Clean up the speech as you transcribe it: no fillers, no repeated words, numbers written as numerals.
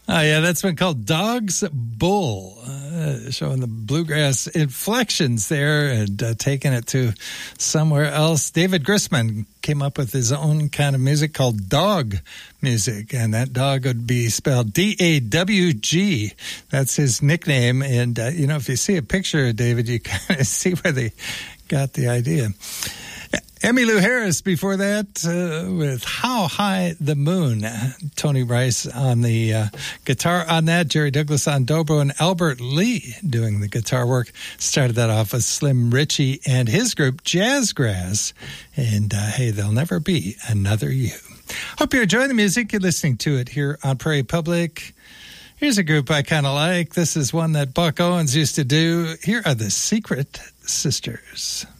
Oh, yeah, that's been called Dog's Bull, showing the bluegrass inflections there and taking it to somewhere else. David Grisman came up with his own kind of music called dog music, and that dog would be spelled D-A-W-G. That's his nickname, and, if you see a picture of David, you kind of see where they got the idea. Emmylou Harris before that with How High the Moon. Tony Rice on the guitar on that, Jerry Douglas on dobro, and Albert Lee doing the guitar work. Started that off with Slim Ritchie and his group Jazzgrass. And hey, there'll never be another you. Hope you're enjoying the music. You're listening to it here on Prairie Public. Here's a group I kind of like. This is one that Buck Owens used to do. Here are the Secret Sisters.